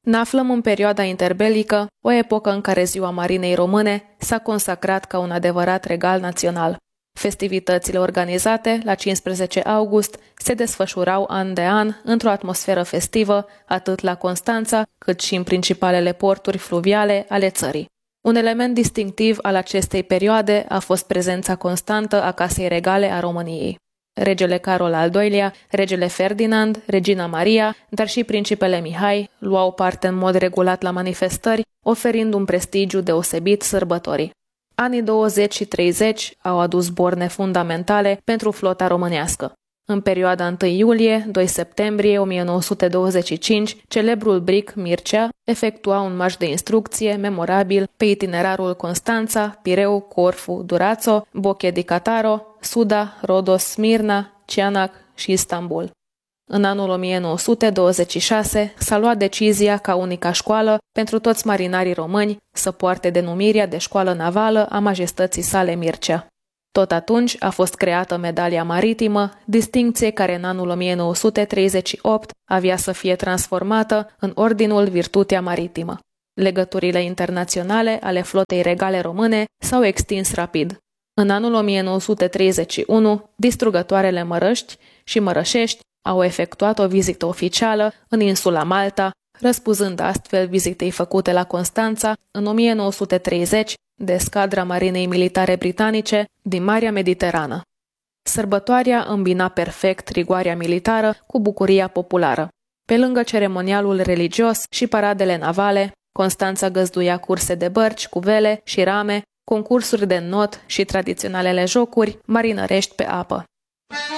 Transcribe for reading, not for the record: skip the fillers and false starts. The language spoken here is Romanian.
Ne aflăm în perioada interbelică, o epocă în care Ziua Marinei Române s-a consacrat ca un adevărat regal național. Festivitățile organizate la 15 august se desfășurau an de an într-o atmosferă festivă, atât la Constanța, cât și în principalele porturi fluviale ale țării. Un element distinctiv al acestei perioade a fost prezența constantă a Casei Regale a României. Regele Carol al II-lea, regele Ferdinand, regina Maria, dar și principele Mihai luau parte în mod regulat la manifestări, oferind un prestigiu deosebit sărbătorii. Anii 20 și 30 au adus borne fundamentale pentru flota românească. În perioada 1 iulie-2 septembrie 1925, celebrul bric Mircea efectua un marș de instrucție memorabil pe itinerarul Constanța, Pireu, Corfu, Durazzo, Boche di Cataro, Suda, Rodos, Smirna, Cianac și Istanbul. În anul 1926 s-a luat decizia ca unica școală pentru toți marinarii români să poarte denumirea de școală navală a majestății sale Mircea. Tot atunci a fost creată medalia maritimă, distincție care în anul 1938 avea să fie transformată în Ordinul Virtutea Maritimă. Legăturile internaționale ale flotei regale române s-au extins rapid. În anul 1931, distrugătoarele Mărăști și Mărășești au efectuat o vizită oficială în insula Malta, răspunzând astfel vizitei făcute la Constanța în 1930 de escadra Marinei Militare Britanice din Marea Mediterană. Sărbătoarea îmbina perfect rigoarea militară cu bucuria populară. Pe lângă ceremonialul religios și paradele navale, Constanța găzduia curse de bărci cu vele și rame, concursuri de not și tradiționalele jocuri marinărești pe apă.